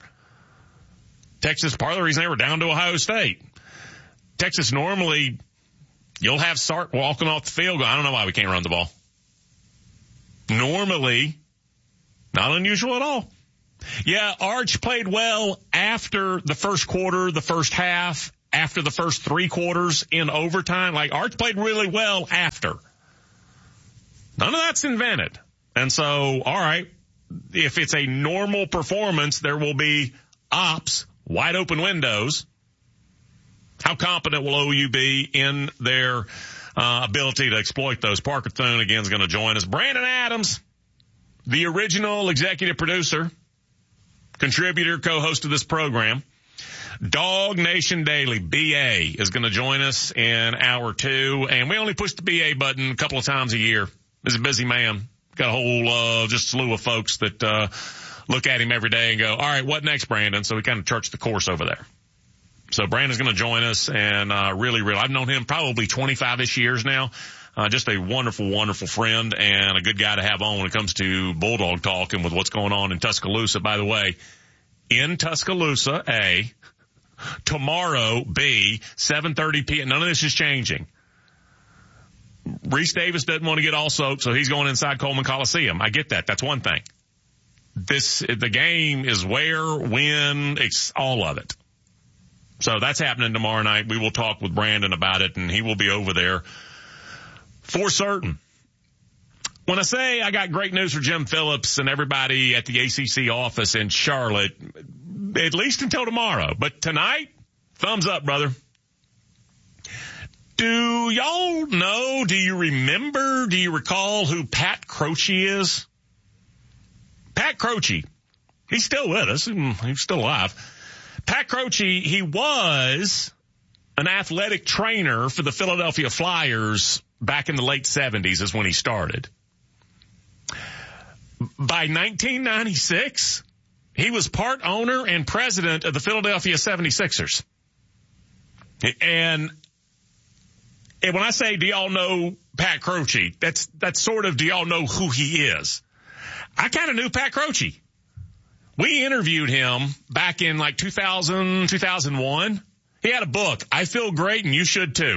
Texas, part of the reason they were down to Ohio State. Texas normally, you'll have Sark walking off the field going, I don't know why we can't run the ball. Normally, not unusual at all. Yeah, Arch played well after the first quarter, the first half, after the first three quarters in overtime. Like, Arch played really well after. None of that's invented. And so, all right, if it's a normal performance, there will be ops, wide open windows. How competent will O U be in their uh, ability to exploit those? Parker Thune, again, is going to join us. Brandon Adams, the original executive producer, contributor, co-host of this program. Dog Nation Daily, B A, is going to join us in hour two. And we only push the B A button a couple of times a year. He's a busy man. Got a whole uh, just slew of folks that uh, look at him every day and go, all right, what next, Brandon? So we kind of chart the course over there. So Brandon's going to join us, and uh, really, really, I've known him probably twenty-five-ish years now. Uh, just a wonderful, wonderful friend and a good guy to have on when it comes to Bulldog talk and with what's going on in Tuscaloosa. By the way, in Tuscaloosa, A, tomorrow, B, seven thirty p.m. None of this is changing. Reese Davis doesn't want to get all soaked, so he's going inside Coleman Coliseum. I get that. That's one thing. This, the game is where, when, it's all of it. So that's happening tomorrow night. We will talk with Brandon about it, and he will be over there for certain. When I say I got great news for Jim Phillips and everybody at the A C C office in Charlotte, at least until tomorrow. But tonight, thumbs up, brother. Do y'all know, do you remember, do you recall who Pat Croce is? Pat Croce. He's still with us. He's still alive. Pat Croce, he was an athletic trainer for the Philadelphia Flyers back in the late seventies is when he started. By nineteen ninety-six, he was part owner and president of the Philadelphia seventy-sixers. And, and when I say, do y'all know Pat Croce, that's, that's sort of, do y'all know who he is? I kind of knew Pat Croce. We interviewed him back in like two thousand, two thousand one. He had a book, I Feel Great and You Should Too.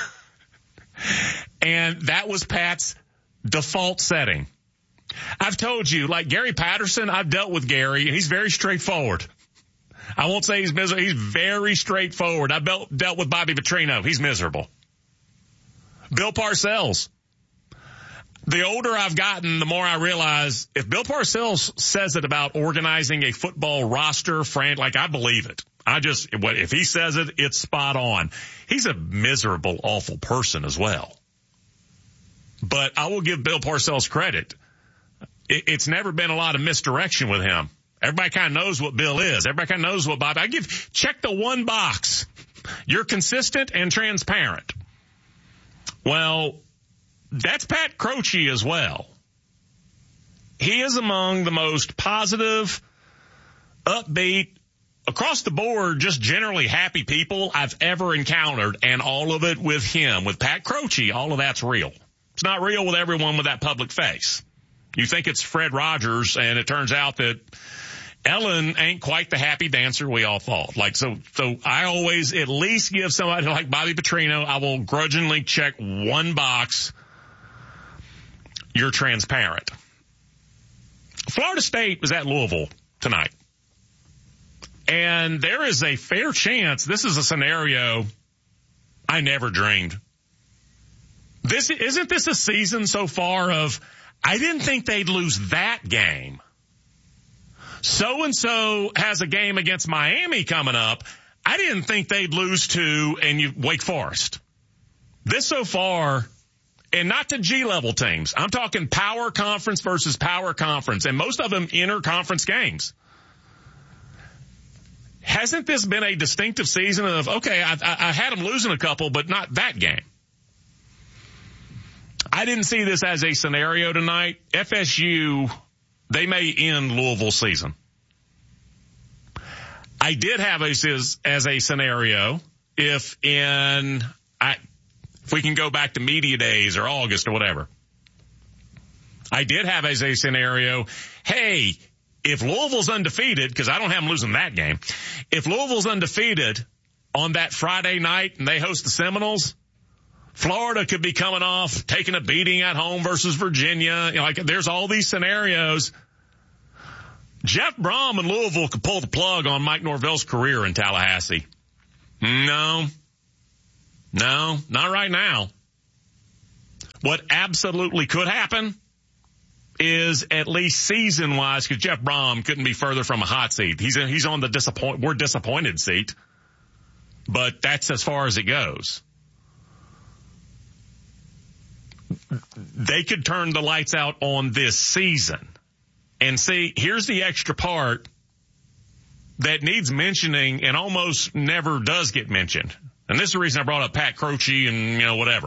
And that was Pat's default setting. I've told you, like Gary Patterson, I've dealt with Gary, and he's very straightforward. I won't say he's miserable. He's very straightforward. I've dealt, dealt with Bobby Petrino. He's miserable. Bill Parcells. The older I've gotten, the more I realize if Bill Parcells says it about organizing a football roster, Fran, like I believe it. I just, if he says it, it's spot on. He's a miserable, awful person as well. But I will give Bill Parcells credit. It's never been a lot of misdirection with him. Everybody kind of knows what Bill is. Everybody kind of knows what Bob, I give, check the one box. You're consistent and transparent. Well, that's Pat Croce as well. He is among the most positive, upbeat, across the board, just generally happy people I've ever encountered, and all of it with him. With Pat Croce, all of that's real. It's not real with everyone with that public face. You think it's Fred Rogers, and it turns out that Ellen ain't quite the happy dancer we all thought. Like, so, so I always at least give somebody like Bobby Petrino, I will grudgingly check one box. You're transparent. Florida State was at Louisville tonight. And there is a fair chance this is a scenario I never dreamed. This isn't this a season so far of I didn't think they'd lose that game. So and so has a game against Miami coming up. I didn't think they'd lose to and you Wake Forest. This so far, and not to G-level teams. I'm talking power conference versus power conference, and most of them inter-conference games. Hasn't this been a distinctive season of, okay, I, I, I had them losing a couple, but not that game? I didn't see this as a scenario tonight. F S U, they may end Louisville's season. I did have this as, as a scenario if in, I, if we can go back to media days or August or whatever. I did have as a scenario, hey, if Louisville's undefeated, because I don't have them losing that game, if Louisville's undefeated on that Friday night and they host the Seminoles, Florida could be coming off, taking a beating at home versus Virginia. You know, like there's all these scenarios. Jeff Brom and Louisville could pull the plug on Mike Norvell's career in Tallahassee. No. No, not right now. What absolutely could happen is at least season-wise, because Jeff Brom couldn't be further from a hot seat. He's he's on the disappoint we're disappointed seat, but that's as far as it goes. They could turn the lights out on this season. And see, here's the extra part that needs mentioning and almost never does get mentioned. And this is the reason I brought up Pat Croce and, you know, whatever.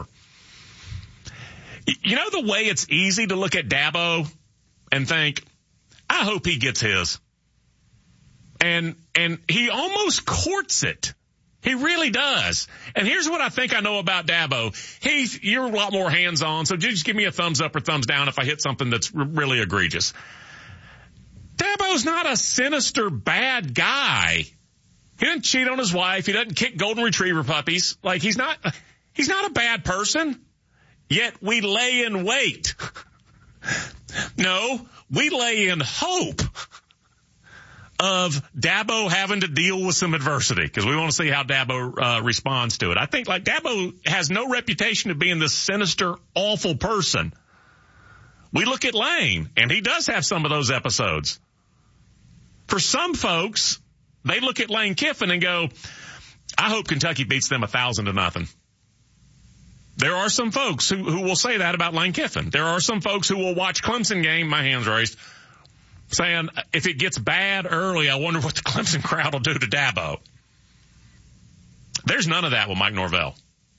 You know the way it's easy to look at Dabo and think, I hope he gets his. And, and he almost courts it. He really does. And here's what I think I know about Dabo. Heath, you're a lot more hands-on, so just give me a thumbs up or thumbs down if I hit something that's r- really egregious. Dabo's not a sinister, bad guy. He doesn't cheat on his wife. He doesn't kick golden retriever puppies. Like, he's not, he's not a bad person. Yet we lay in wait. No, we lay in hope of Dabo having to deal with some adversity because we want to see how Dabo uh, responds to it. I think like Dabo has no reputation of being this sinister, awful person. We look at Lane, and he does have some of those episodes. For some folks, they look at Lane Kiffin and go, I hope Kentucky beats them a thousand to nothing. There are some folks who, who will say that about Lane Kiffin. There are some folks who will watch Clemson game, my hands raised, saying, if it gets bad early, I wonder what the Clemson crowd will do to Dabo. There's none of that with Mike Norvell.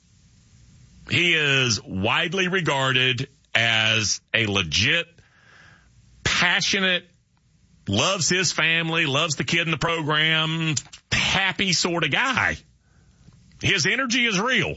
He is widely regarded as a legit, passionate, loves his family, loves the kid in the program, happy sort of guy. His energy is real.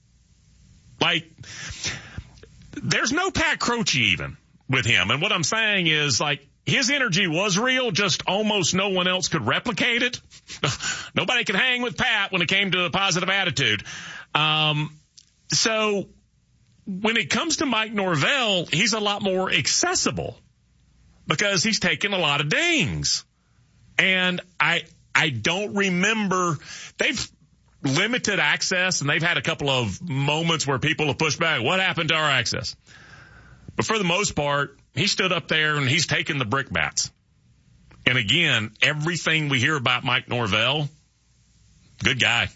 Like, there's no Pat Croce even with him. And what I'm saying is, like, his energy was real, just almost no one else could replicate it. Nobody could hang with Pat when it came to a positive attitude. Um, so when it comes to Mike Norvell, he's a lot more accessible because he's taken a lot of dings. And I, I don't remember, they've limited access and they've had a couple of moments where people have pushed back. What happened to our access? But for the most part, he stood up there and he's taken the brickbats. And again, everything we hear about Mike Norvell, good guy.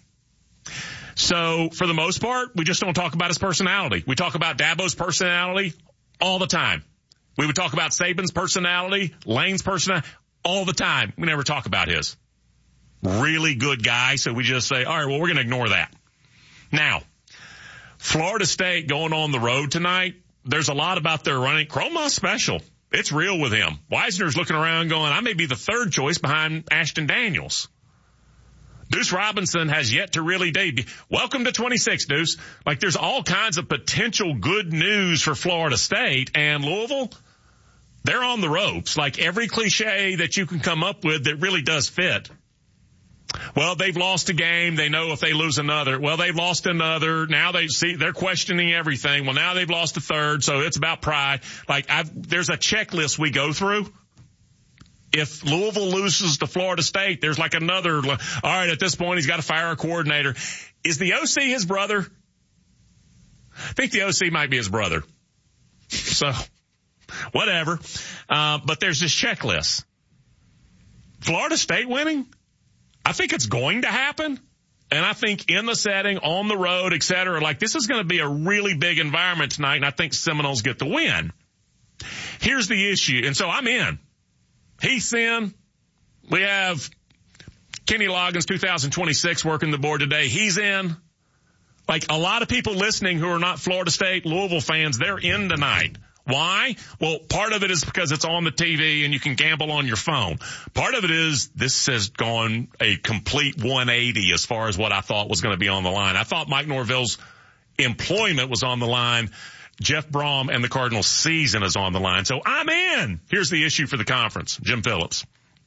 So for the most part, we just don't talk about his personality. We talk about Dabo's personality all the time. We would talk about Saban's personality, Lane's personality all the time. We never talk about his. Really good guy. So we just say, all right, well, we're going to ignore that. Now, Florida State going on the road tonight. There's a lot about their running. Chroma's special. It's real with him. Wisner's looking around going, I may be the third choice behind Ashton Daniels. Deuce Robinson has yet to really debut. Welcome to twenty-six, Deuce. Like, there's all kinds of potential good news for Florida State and Louisville. They're on the ropes. Like every cliche that you can come up with that really does fit. Well, they've lost a game. They know if they lose another. Well, they've lost another. Now they see they're questioning everything. Well, now they've lost a third. So it's about pride. Like I've, there's a checklist we go through. If Louisville loses to Florida State, there's like another. All right, at this point, he's got to fire a coordinator. Is the O C his brother? I think the O C might be his brother. So whatever. Uh, but there's this checklist. Florida State winning? I think it's going to happen. And I think in the setting, on the road, et cetera, like this is going to be a really big environment tonight. And I think Seminoles get the win. Here's the issue. And so I'm in. Heath's in. We have Kenny Loggins, two thousand twenty-six, working the board today. He's in. Like a lot of people listening who are not Florida State, Louisville fans, they're in tonight. Why? Well, part of it is because it's on the T V and you can gamble on your phone. Part of it is this has gone a complete one eighty as far as what I thought was going to be on the line. I thought Mike Norvell's employment was on the line. Jeff Brom and the Cardinals' season is on the line. So I'm in. Here's the issue for the conference. Jim Phillips.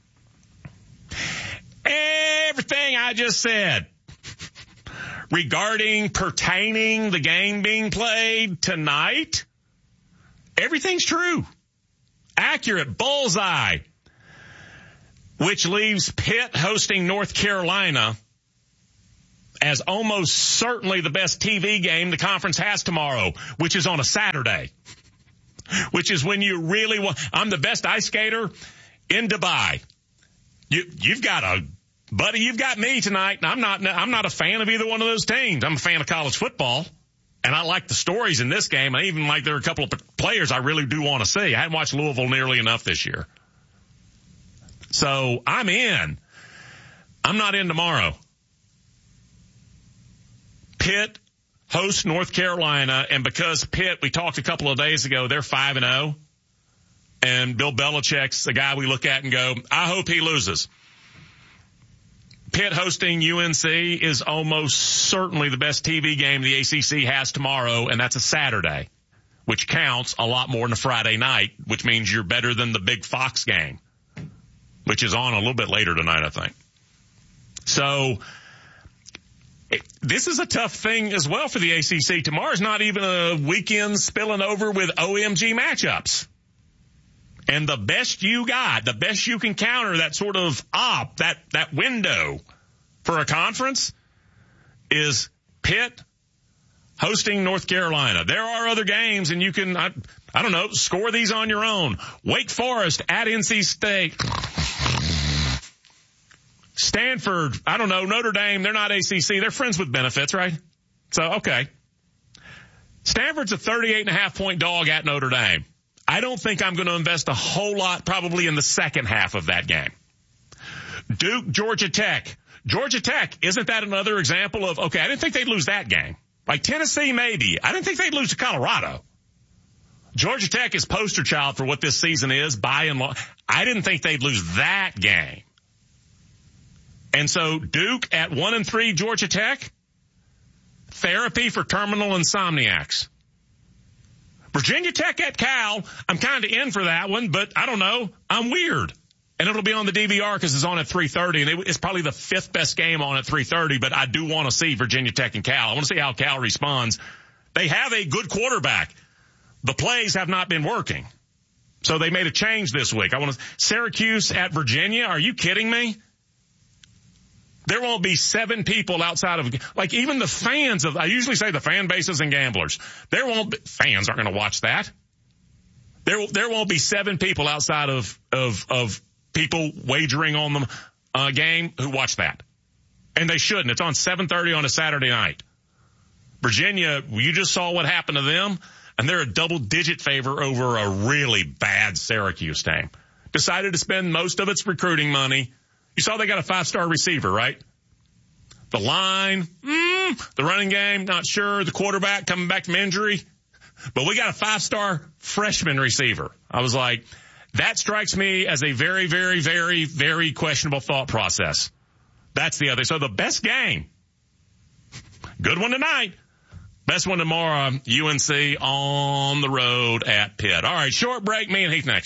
Everything I just said regarding pertaining the game being played tonight, everything's true. Accurate. Bullseye. Which leaves Pitt hosting North Carolina as almost certainly the best T V game the conference has tomorrow, which is on a Saturday. Which is when you really want, I'm the best ice skater in Dubai. You, you've got a, buddy, you've got me tonight. And I'm not, I'm not a fan of either one of those teams. I'm a fan of college football. And I like the stories in this game. I even like there are a couple of players I really do want to see. I haven't watched Louisville nearly enough this year. So I'm in. I'm not in tomorrow. Pitt hosts North Carolina, and because Pitt, we talked a couple of days ago, they're five and oh, and Bill Belichick's the guy we look at and go, I hope he loses. Pitt hosting U N C is almost certainly the best T V game the A C C has tomorrow, and that's a Saturday, which counts a lot more than a Friday night, which means you're better than the big Fox game, which is on a little bit later tonight, I think. So this is a tough thing as well for the A C C. Tomorrow's not even a weekend spilling over with O M G matchups. And the best you got, the best you can counter that sort of op, that, that window for a conference is Pitt hosting North Carolina. There are other games and you can, I, I don't know, score these on your own. Wake Forest at N C State. Stanford, I don't know, Notre Dame, they're not A C C. They're friends with benefits, right? So, okay. Stanford's a thirty-eight and a half point dog at Notre Dame. I don't think I'm going to invest a whole lot probably in the second half of that game. Duke, Georgia Tech. Georgia Tech, isn't that another example of, okay, I didn't think they'd lose that game. Like Tennessee, maybe. I didn't think they'd lose to Colorado. Georgia Tech is poster child for what this season is by and large. I didn't think they'd lose that game. And so Duke at one and three, Georgia Tech, therapy for terminal insomniacs. Virginia Tech at Cal, I'm kind of in for that one, but I don't know. I'm weird. And it'll be on the D V R because it's on at three thirty, and it, it's probably the fifth best game on at three thirty, but I do want to see Virginia Tech and Cal. I want to see how Cal responds. They have a good quarterback. The plays have not been working. So they made a change this week. I want to, Syracuse at Virginia, are you kidding me? There won't be seven people outside of, like even the fans of, I usually say the fan bases and gamblers. There won't be, fans aren't going to watch that. There, there won't be seven people outside of, of, of people wagering on the uh, game who watch that. And they shouldn't. It's on seven thirty on a Saturday night. Virginia, you just saw what happened to them, and they're a double digit favor over a really bad Syracuse team. Decided to spend most of its recruiting money. You saw they got a five-star receiver, right? The line, mm, the running game, not sure. The quarterback coming back from injury. But we got a five-star freshman receiver. I was like, that strikes me as a very, very, very, very questionable thought process. That's the other. So the best game, good one tonight. Best one tomorrow, U N C on the road at Pitt. All right, short break. Me and Heath next.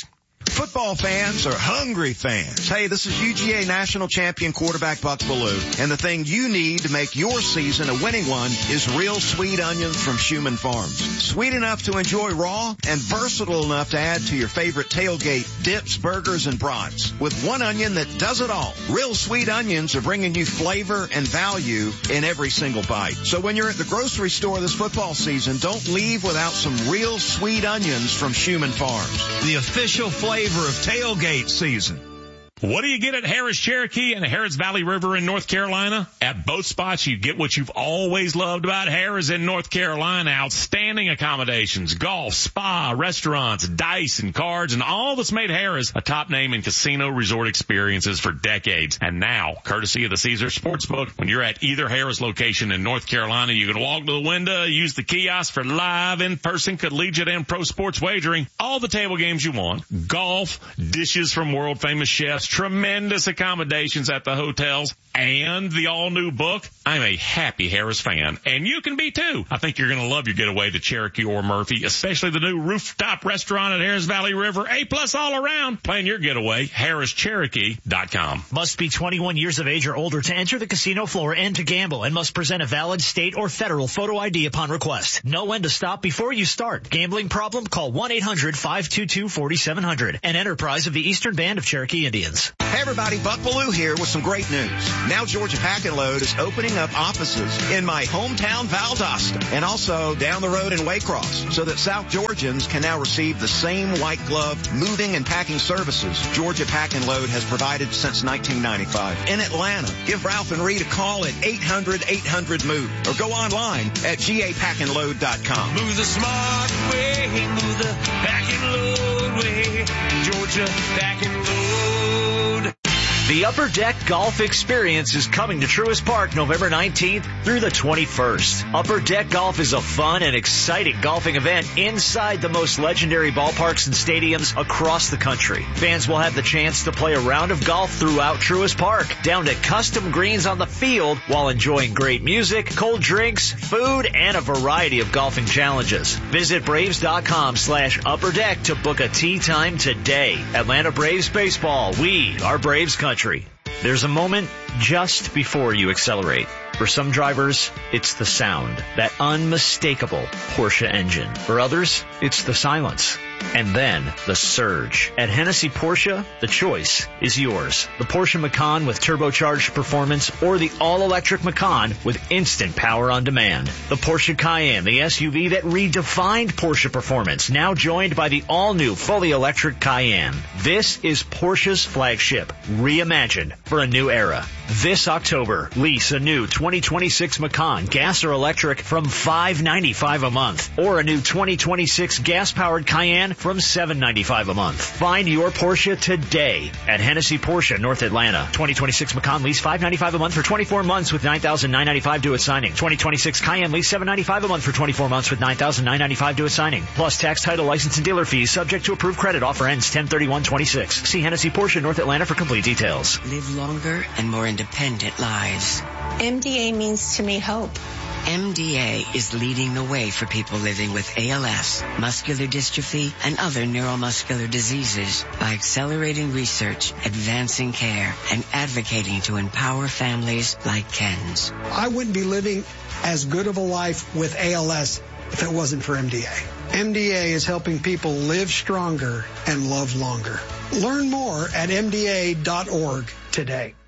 Football fans are hungry fans. Hey, this is U G A national champion quarterback Buck Bellew, and the thing you need to make your season a winning one is real sweet onions from Schumann Farms. Sweet enough to enjoy raw and versatile enough to add to your favorite tailgate dips, burgers, and brats. With one onion that does it all. Real sweet onions are bringing you flavor and value in every single bite. So when you're at the grocery store this football season, don't leave without some real sweet onions from Schumann Farms. The official flavor of tailgate season. What do you get at Harris Cherokee and Harris Valley River in North Carolina? At both spots, you get what you've always loved about Harris in North Carolina. Outstanding accommodations, golf, spa, restaurants, dice and cards, and all that's made Harris a top name in casino resort experiences for decades. And now, courtesy of the Caesars Sportsbook, when you're at either Harris location in North Carolina, you can walk to the window, use the kiosk for live, in-person, collegiate, and pro sports wagering. All the table games you want, golf, dishes from world-famous chefs, tremendous accommodations at the hotels, and the all-new book. I'm a happy Harris fan, and you can be too. I think you're going to love your getaway to Cherokee or Murphy, especially the new rooftop restaurant at Harris Valley River. A-plus all around. Plan your getaway, harris cherokee dot com. Must be twenty-one years of age or older to enter the casino floor and to gamble, and must present a valid state or federal photo I D upon request. Know when to stop before you start. Gambling problem? Call one eight hundred five two two four seven zero zero. An enterprise of the Eastern Band of Cherokee Indians. Hey everybody, Buck Bellew here with some great news. Now Georgia Pack and Load is opening up offices in my hometown Valdosta and also down the road in Waycross so that South Georgians can now receive the same white glove moving and packing services Georgia Pack and Load has provided since nineteen ninety-five. In Atlanta, give Ralph and Reed a call at eight hundred eight hundred move or go online at G A pack and load dot com. Move the smart way, move the pack and load way, Georgia Pack and Load. The Upper Deck Golf Experience is coming to Truist Park November nineteenth through the twenty-first. Upper Deck Golf is a fun and exciting golfing event inside the most legendary ballparks and stadiums across the country. Fans will have the chance to play a round of golf throughout Truist Park, down to custom greens on the field, while enjoying great music, cold drinks, food, and a variety of golfing challenges. Visit Braves.com slash Upper Deck to book a tee time today. Atlanta Braves Baseball. We are Braves Country. There's a moment just before you accelerate. For some drivers, it's the sound, that unmistakable Porsche engine. For others, it's the silence. And then the surge. At Hennessy Porsche, the choice is yours. The Porsche Macan with turbocharged performance or the all-electric Macan with instant power on demand. The Porsche Cayenne, the S U V that redefined Porsche performance, now joined by the all-new fully electric Cayenne. This is Porsche's flagship, reimagined for a new era. This October, lease a new twenty twenty-six Macan, gas or electric, from five hundred ninety-five dollars a month, or a new twenty twenty-six gas-powered Cayenne from seven hundred ninety-five dollars a month. Find your Porsche today at Hennessy Porsche, North Atlanta. twenty twenty-six Macan lease five hundred ninety-five dollars a month for twenty-four months with nine thousand nine hundred ninety-five dollars due at signing. twenty twenty-six Cayenne lease seven hundred ninety-five dollars a month for twenty-four months with nine thousand nine hundred ninety-five dollars due at signing. Plus tax, title, license, and dealer fees subject to approved credit. Offer ends ten thirty-one twenty-six. See Hennessy Porsche, North Atlanta for complete details. Live longer and more independent lives. M D A means to me hope. M D A is leading the way for people living with A L S, muscular dystrophy, and other neuromuscular diseases by accelerating research, advancing care, and advocating to empower families like Ken's. I wouldn't be living as good of a life with A L S if it wasn't for M D A. M D A is helping people live stronger and love longer. Learn more at M D A dot org today.